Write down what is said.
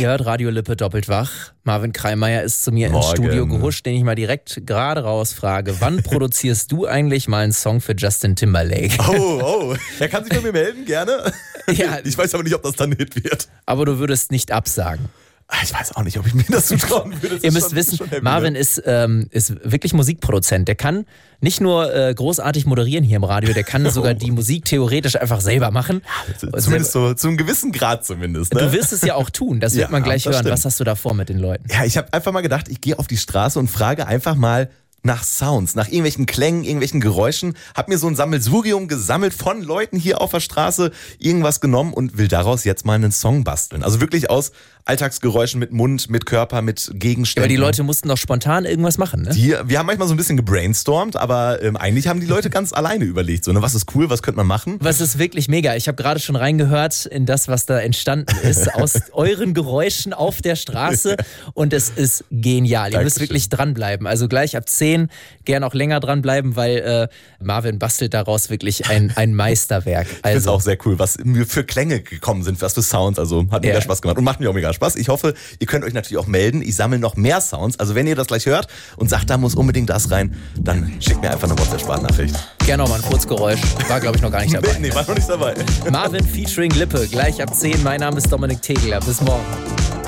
Ihr hört Radio Lippe doppelt wach. Marvin Kreimeier ist zu mir ins Studio gehuscht, den ich mal direkt gerade raus frage. Wann produzierst du eigentlich mal einen Song für Justin Timberlake? Oh. Er kann sich bei mir melden, gerne. Ja. Ich weiß aber nicht, ob das dann ein Hit wird. Aber du würdest nicht absagen. Ich weiß auch nicht, ob ich mir das zutrauen würde. Ihr müsst wissen, Marvin ist wirklich Musikproduzent. Der kann nicht nur großartig moderieren hier im Radio, der kann sogar die Musik theoretisch einfach selber machen. Zumindest so, zu einem gewissen Grad zumindest. Ne? Du wirst es ja auch tun, das wird man gleich hören. Stimmt. Was hast du da vor mit den Leuten? Ja, ich habe einfach mal gedacht, ich gehe auf die Straße und frage einfach mal nach Sounds, nach irgendwelchen Klängen, irgendwelchen Geräuschen. Hab mir so ein Sammelsurium gesammelt von Leuten hier auf der Straße, irgendwas genommen und will daraus jetzt mal einen Song basteln. Also wirklich aus Alltagsgeräuschen mit Mund, mit Körper, mit Gegenständen. Aber die Leute mussten doch spontan irgendwas machen, ne? Wir haben manchmal so ein bisschen gebrainstormt, aber eigentlich haben die Leute ganz alleine überlegt. So, ne, was ist cool, was könnte man machen? Was ist wirklich mega. Ich habe gerade schon reingehört in das, was da entstanden ist, aus euren Geräuschen auf der Straße und es ist genial. Ihr müsst wirklich dranbleiben. Also gleich ab 10 gern auch länger dranbleiben, weil Marvin bastelt daraus wirklich ein Meisterwerk. Also, ich finde es auch sehr cool, was mir für Klänge gekommen sind, was für Sounds. Also hat mega Spaß gemacht und macht mir auch mega Spaß. Ich hoffe, ihr könnt euch natürlich auch melden. Ich sammle noch mehr Sounds. Also wenn ihr das gleich hört und sagt, da muss unbedingt das rein, dann schickt mir einfach eine WhatsApp-Sprachnachricht. Gerne nochmal ein Kurzgeräusch. War, glaube ich, noch gar nicht dabei. Nee, war noch nicht dabei. Marvin featuring Lippe, gleich ab 10. Mein Name ist Dominik Tegler. Bis morgen.